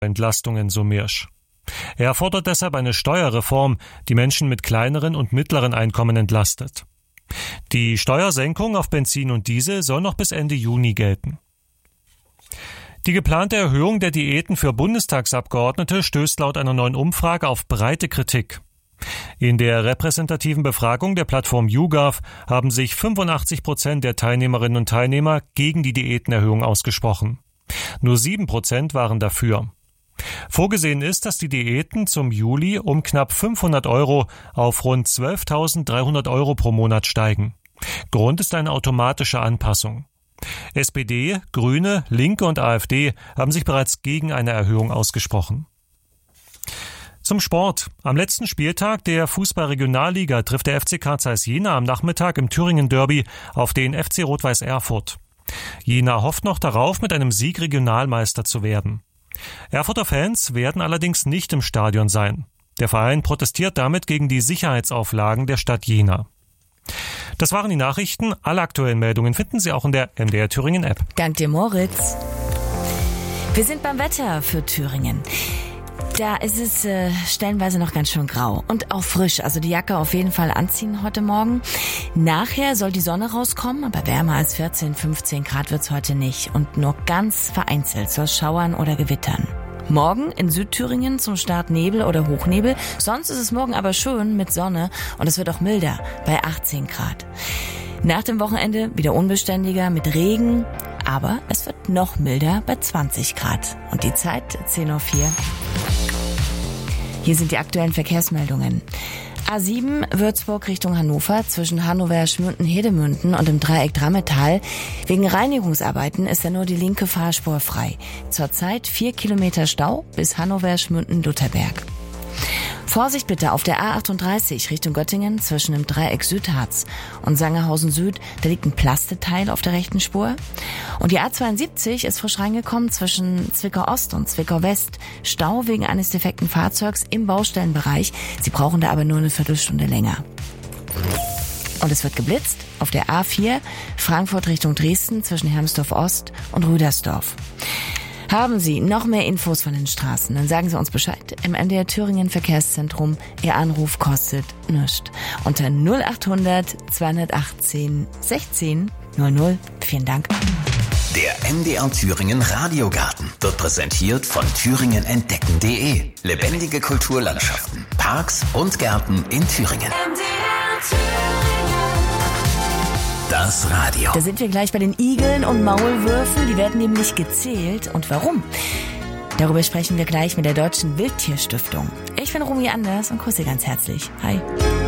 Entlastungen, so Mirsch. Er fordert deshalb eine Steuerreform, die Menschen mit kleineren und mittleren Einkommen entlastet. Die Steuersenkung auf Benzin und Diesel soll noch bis Ende Juni gelten. Die geplante Erhöhung der Diäten für Bundestagsabgeordnete stößt laut einer neuen Umfrage auf breite Kritik. In der repräsentativen Befragung der Plattform YouGov haben sich 85% der Teilnehmerinnen und Teilnehmer gegen die Diätenerhöhung ausgesprochen. Nur 7% waren dafür. Vorgesehen ist, dass die Diäten zum Juli um knapp 500 € auf rund 12.300 € pro Monat steigen. Grund ist eine automatische Anpassung. SPD, Grüne, Linke und AfD haben sich bereits gegen eine Erhöhung ausgesprochen. Zum Sport. Am letzten Spieltag der Fußball-Regionalliga trifft der FC Carl Zeiss Jena am Nachmittag im Thüringen-Derby auf den FC Rot-Weiß Erfurt. Jena hofft noch darauf, mit einem Sieg Regionalmeister zu werden. Erfurter Fans werden allerdings nicht im Stadion sein. Der Verein protestiert damit gegen die Sicherheitsauflagen der Stadt Jena. Das waren die Nachrichten. Alle aktuellen Meldungen finden Sie auch in der MDR Thüringen App. Dank dir, Moritz. Wir sind beim Wetter für Thüringen. Da ist es stellenweise noch ganz schön grau und auch frisch. Also die Jacke auf jeden Fall anziehen heute Morgen. Nachher soll die Sonne rauskommen, aber wärmer als 14, 15 Grad wird's heute nicht. Und nur ganz vereinzelt soll es schauern oder gewittern. Morgen in Südthüringen zum Start Nebel oder Hochnebel. Sonst ist es morgen aber schön mit Sonne und es wird auch milder bei 18 Grad. Nach dem Wochenende wieder unbeständiger mit Regen, aber es wird noch milder bei 20 Grad. Und die Zeit 10:04 Uhr. Hier sind die aktuellen Verkehrsmeldungen. A7 Würzburg Richtung Hannover zwischen Hannover-Schmünden-Hedemünden und dem Dreieck Drammetal. Wegen Reinigungsarbeiten ist ja nur die linke Fahrspur frei. Zurzeit 4 Kilometer Stau bis Hannover-Schmünden-Lutherberg. Vorsicht bitte auf der A38 Richtung Göttingen zwischen dem Dreieck Südharz und Sangerhausen Süd. Da liegt ein Plasteteil auf der rechten Spur. Und die A72 ist frisch reingekommen zwischen Zwickau Ost und Zwickau West. Stau wegen eines defekten Fahrzeugs im Baustellenbereich. Sie brauchen da aber nur eine Viertelstunde länger. Und es wird geblitzt auf der A4 Frankfurt Richtung Dresden zwischen Hermsdorf Ost und Rüdersdorf. Haben Sie noch mehr Infos von den Straßen, dann sagen Sie uns Bescheid im MDR Thüringen Verkehrszentrum. Ihr Anruf kostet nichts. Unter 0800 218 16 00. Vielen Dank. Der MDR Thüringen Radiogarten wird präsentiert von thüringenentdecken.de. Lebendige Kulturlandschaften, Parks und Gärten in Thüringen. Das Radio. Da sind wir gleich bei den Igeln und Maulwürfen. Die werden nämlich gezählt. Und warum? Darüber sprechen wir gleich mit der Deutschen Wildtierstiftung. Ich bin Romy Anders und grüße ganz herzlich. Hi.